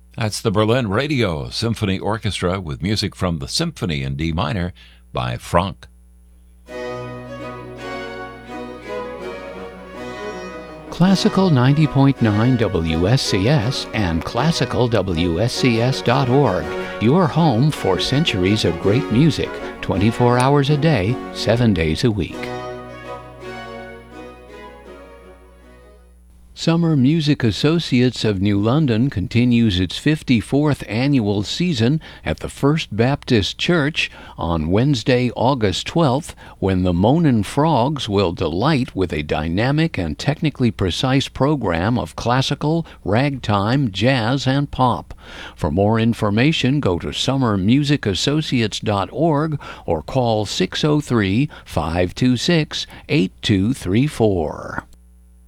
That's the Berlin Radio Symphony Orchestra with music from the Symphony in D minor by Franck. Classical 90.9 WSCS and classicalwscs.org, your home for centuries of great music, 24 hours a day, 7 days a week. Summer Music Associates of New London continues its 54th annual season at the First Baptist Church on Wednesday, August 12th, when the Moanin' Frogs will delight with a dynamic and technically precise program of classical, ragtime, jazz, and pop. For more information, go to summermusicassociates.org or call 603-526-8234.